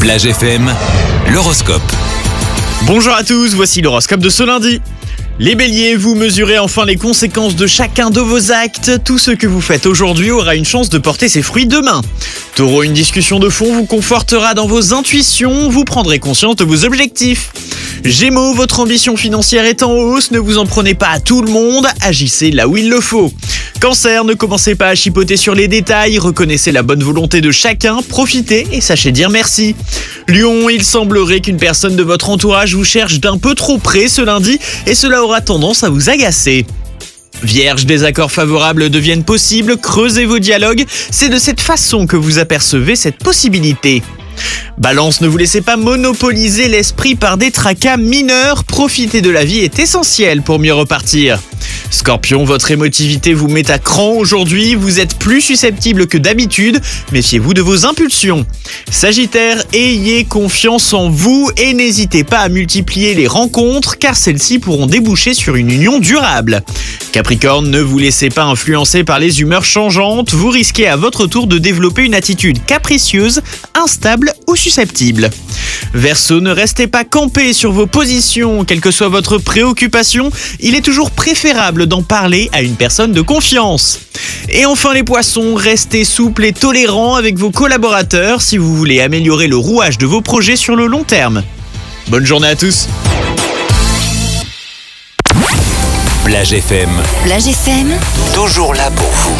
Plage FM, l'horoscope. Bonjour à tous, voici l'horoscope de ce lundi. Les béliers, vous mesurez enfin les conséquences de chacun de vos actes. Tout ce que vous faites aujourd'hui aura une chance de porter ses fruits demain. Taureau, une discussion de fond vous confortera dans vos intuitions, vous prendrez conscience de vos objectifs. Gémeaux, votre ambition financière est en hausse, ne vous en prenez pas à tout le monde, agissez là où il le faut. Cancer, ne commencez pas à chipoter sur les détails, reconnaissez la bonne volonté de chacun, profitez et sachez dire merci. Lion, il semblerait qu'une personne de votre entourage vous cherche d'un peu trop près ce lundi et cela aura tendance à vous agacer. Vierge, des accords favorables deviennent possibles, creusez vos dialogues, c'est de cette façon que vous apercevez cette possibilité. Balance, ne vous laissez pas monopoliser l'esprit par des tracas mineurs, profiter de la vie est essentiel pour mieux repartir. Scorpion, votre émotivité vous met à cran aujourd'hui, vous êtes plus susceptible que d'habitude, méfiez-vous de vos impulsions. Sagittaire, ayez confiance en vous et n'hésitez pas à multiplier les rencontres car celles-ci pourront déboucher sur une union durable. Capricorne, ne vous laissez pas influencer par les humeurs changeantes, vous risquez à votre tour de développer une attitude capricieuse, instable ou susceptible. Verseau, ne restez pas campé sur vos positions, quelle que soit votre préoccupation, il est toujours préférable d'en parler à une personne de confiance. Et enfin les poissons, restez souples et tolérants avec vos collaborateurs si vous voulez améliorer le rouage de vos projets sur le long terme. Bonne journée à tous. Plage FM, Plage FM, toujours là pour vous.